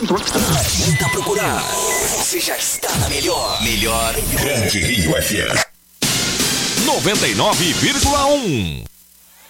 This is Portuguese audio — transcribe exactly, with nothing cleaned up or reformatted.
Muita procurar. Você já está na melhor. Melhor. Grande Rio F M. noventa e nove vírgula um.